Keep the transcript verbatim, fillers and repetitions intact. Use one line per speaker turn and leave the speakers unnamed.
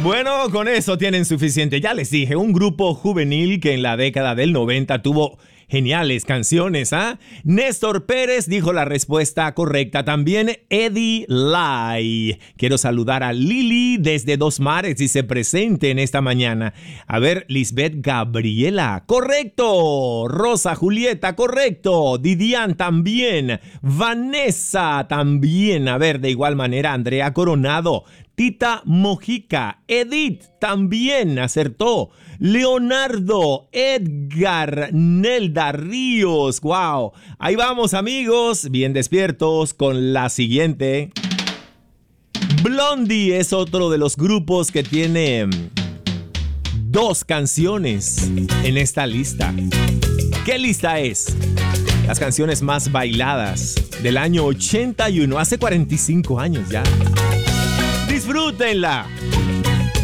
Bueno, con eso tienen suficiente. Ya les dije, un grupo juvenil que en la década del noventa tuvo geniales canciones, ¿ah? ¿eh? Néstor Pérez dijo la respuesta correcta. También Eddie Lai. Quiero saludar a Lili desde Dos Mares y se presente en esta mañana. A ver, Lisbeth Gabriela. Correcto. Rosa Julieta. Correcto. Didian también. Vanessa también. A ver, de igual manera, Andrea Coronado. Tita Mojica, Edith también acertó, Leonardo, Edgar, Nelda Ríos, wow, ahí vamos amigos, bien despiertos con la siguiente. Blondie es otro de los grupos que tiene dos canciones en esta lista. ¿Qué lista es? Las canciones más bailadas del año ochenta y uno, hace cuarenta y cinco años ya. Disfrútenla.